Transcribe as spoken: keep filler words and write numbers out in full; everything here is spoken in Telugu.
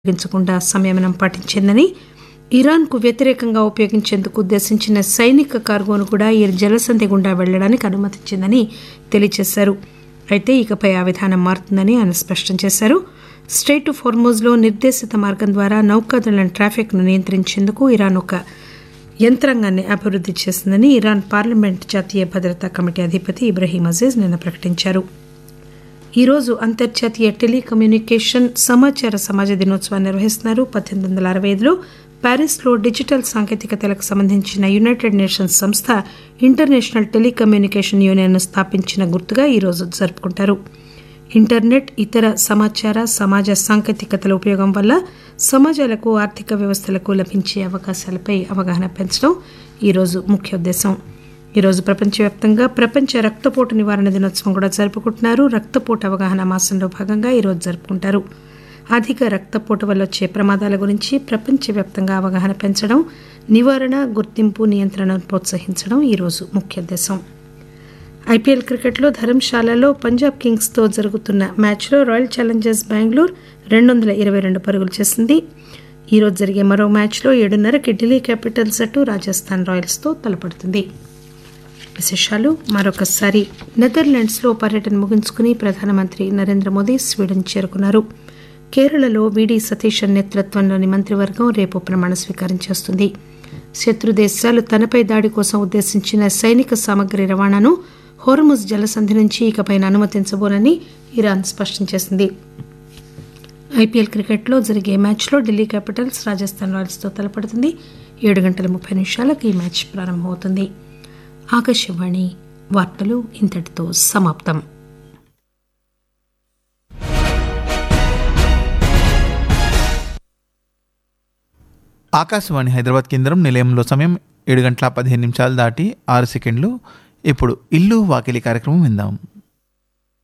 ఉపయోగించకుండా సంయమనం పాటించిందని, ఇరాన్కు వ్యతిరేకంగా ఉపయోగించేందుకు ఉద్దేశించిన సైనిక కార్గోను కూడా ఈ జలసంధి గుండా వెళ్లడానికి అనుమతించిందని తెలియజేశారు. అయితే ఇకపై ఆ విధానం మారుతుందని ఆయన స్పష్టం చేశారు. స్ట్రెయిట్ ఆఫ్ హోర్ముజ్లో నిర్దేశిత మార్గం ద్వారా నౌకాదళం ట్రాఫిక్ను నియంత్రించేందుకు ఇరాన్ ఒక యంత్రాంగాన్ని అభివృద్ది చేసిందని ఇరాన్ పార్లమెంట్ జాతీయ భద్రతా కమిటీ అధిపతి ఇబ్రహీం అజీజ్ నిన్న ప్రకటించారు. ఈరోజు అంతర్జాతీయ టెలికమ్యూనికేషన్ సమాచార సమాజ దినోత్సవాన్ని నిర్వహిస్తున్నారు. పద్దెనిమిది వందల అరవై ఐదులో ప్యారిస్లో డిజిటల్ సాంకేతికతలకు సంబంధించిన యునైటెడ్ నేషన్స్ సంస్థ ఇంటర్నేషనల్ టెలికమ్యూనికేషన్ యూనియన్ను స్థాపించిన గుర్తుగా ఈరోజు జరుపుకుంటారు. ఇంటర్నెట్, ఇతర సమాచార సమాజ సాంకేతికతల ఉపయోగం వల్ల సమాజాలకు, ఆర్థిక వ్యవస్థలకు లభించే అవకాశాలపై అవగాహన పెంచడం ఈరోజు ముఖ్య ఉద్దేశం. ఈరోజు ప్రపంచవ్యాప్తంగా ప్రపంచ రక్తపోటు నివారణ దినోత్సవం కూడా జరుపుకుంటున్నారు. రక్తపోటు అవగాహన మాసంలో భాగంగా ఈరోజు జరుపుకుంటారు. అధిక రక్తపోటు వల్ల వచ్చే ప్రమాదాల గురించి ప్రపంచవ్యాప్తంగా అవగాహన పెంచడం, నివారణ, గుర్తింపు, నియంత్రణను ప్రోత్సహించడం ఈరోజు ముఖ్య ఉద్దేశం. ఐపీఎల్ క్రికెట్లో ధర్మశాలలో పంజాబ్ కింగ్స్తో జరుగుతున్న మ్యాచ్లో రాయల్ ఛాలెంజర్స్ బెంగళూరు రెండు వందల ఇరవై రెండు పరుగులు చేసింది. ఈరోజు జరిగే మరో మ్యాచ్లో ఏడున్నరకి ఢిల్లీ క్యాపిటల్స్ జట్టు రాజస్థాన్ రాయల్స్తో తలపడుతుంది. విశేషాలు మరొకసారి. నెదర్లాండ్స్లో పర్యటన ముగించుకుని ప్రధానమంత్రి నరేంద్ర మోదీ స్వీడన్ చేరుకున్నారు. కేరళలో వీడి సతీశన్ నేతృత్వంలోని మంత్రివర్గం రేపు ప్రమాణ స్వీకారం చేస్తుంది. శత్రు దేశాలు తనపై దాడి కోసం ఉద్దేశించిన సైనిక సామగ్రి రవాణాను హోర్ముజ్ జలసంధి నుంచి ఇకపై అనుమతించబోనని ఇరాన్ స్పష్టం చేసింది. ఐపీఎల్ క్రికెట్లో జరిగే మ్యాచ్లో ఢిల్లీ క్యాపిటల్స్ రాజస్థాన్ రాయల్స్తో తలపడుతుంది. ఏడు గంటల ముప్పై నిమిషాలకు ఈ మ్యాచ్ ప్రారంభమవుతుంది. ఆకాశవాణి వార్తలు ఇంతటితో సమాప్తం. ఆకాశవాణి హైదరాబాద్ కేంద్రం నిలయంలో సమయం ఏడు గంటల పదిహేను నిమిషాలు దాటి ఆరు సెకండ్లు. ఇప్పుడు ఇల్లు వాకిలి కార్యక్రమం విందాం.